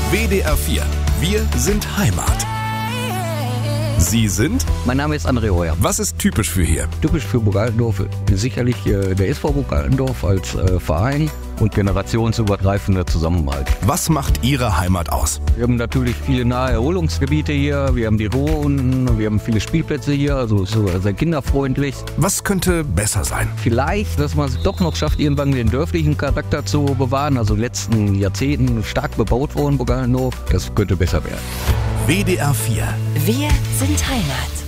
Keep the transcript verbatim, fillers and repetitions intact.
W D R vier. Wir sind Heimat. Sie sind? Mein Name ist André Heuer. Was ist typisch für hier? Typisch für Burg Altendorf sicherlich äh, der S V Burg Altendorf als äh, Verein und generationsübergreifender Zusammenhalt. Was macht Ihre Heimat aus? Wir haben natürlich viele nahe Erholungsgebiete hier, wir haben die Ruhr unten, wir haben viele Spielplätze hier, also ist so sehr kinderfreundlich. Was könnte besser sein? Vielleicht, dass man es doch noch schafft, irgendwann den dörflichen Charakter zu bewahren, also in den letzten Jahrzehnten stark bebaut worden, Burg Altendorf. Das könnte besser werden. W D R vier. Wir sind Heimat.